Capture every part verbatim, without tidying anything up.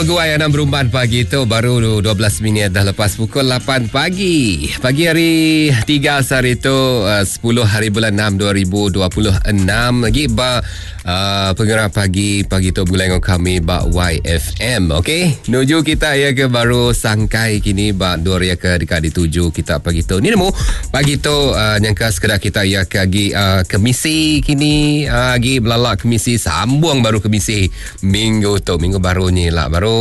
Guai enam berumban pagi tu baru dua belas minit dah lepas pukul lapan pagi. Pagi hari tiga hari tu uh, sepuluh hari bulan enam dua ribu dua puluh enam lagi ba uh, penggerak pagi pagi tu bulan dengan kami ba Y F M. Okey, nuju kita ya ke baru sangkai kini ba dua ya ke dekat dituju kita pagi tu. Ni nemu pagi tu uh, nyangka sekedar kita ya ke agi uh, kemisi kini uh, agi belalak kemisi sambung baru kemisi minggu tu minggu baru ni lah baru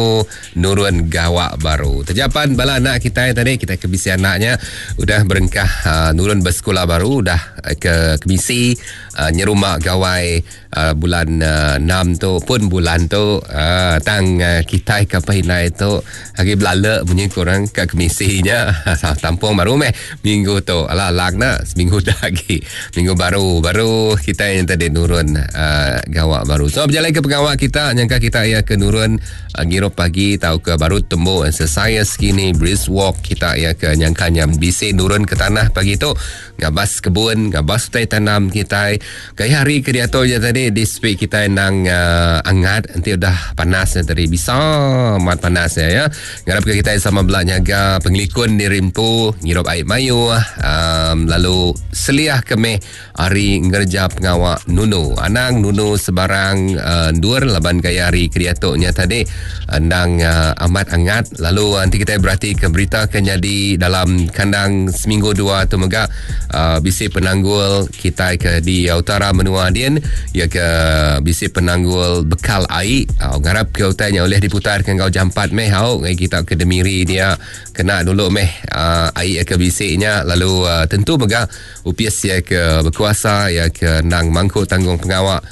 nurun gawak baru. Terjapan bala anak kita yang tadi kita kebisi anaknya udah berengkah uh, nurun bersekolah baru dah uh, ke kebisi uh, nyerumak gawai uh, bulan uh, enam tu pun bulan tu uh, tang uh, kita ke pahinai tu hari belala punya korang ke kemisinya tampung baru meh minggu tu alah lagna seminggu dah lagi minggu baru baru kita yang tadi nurun uh, gawak baru. So berjalan ke pegawai kita nyangka kita ya ke nurun uh, ngiro pagi tahu ke baru tumbuh exercise kini brisk walk kita ya ke nyangkanya bisi nurun ke tanah pagi tu ngabas kebun ngabas tai tanam kita kaya hari ke dia tu je tadi di speak kita nang uh, angat nanti udah panas tadi bisa mat panas ya ngarap ke kita sama belah nyaga penglikun di rimpu ngirup air mayu um, lalu seliah kemeh hari ngerja pengawak nunu anang nunu sebarang uh, dur laban kaya hari ke dia tu nya tadi andang uh, amat hangat lalu nanti kita berarti ke berita akan jadi dalam kandang seminggu dua tu mega uh, bisi penanggul kita ke di utara menua Dian ya ke bisi penanggul bekal air uh, ngarap ke utanya oleh diputarkan kau jam empat meh hau kita ke demiri dia kena dulu meh uh, air ke bisiknya lalu uh, tentu mega upias ya ke berkuasa ya ke nang mangkuk tanggung pengawak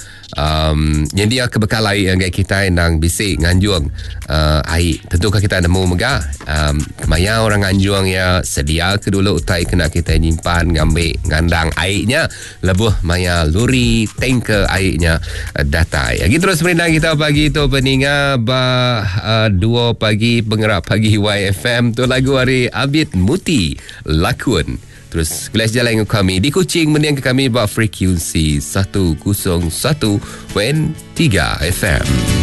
Um, yang dia kebekal air yang kita nang bisik nganjuang uh, air tentukah kita nemu megah um, kemaya orang nganjuang ya sedia ke dulu utai kena kita nyimpan ngambil ngandang airnya lebuh maya luri tanker airnya uh, datai lagi terus merindang kita pagi tu peninga ba uh, dua pagi penggerak pagi Y F M tu lagu hari Abid Muti Lakun. Terus kelas jalan dengan kami di Kuching mendiang ke kami buat frekuensi seratus satu tiga F M.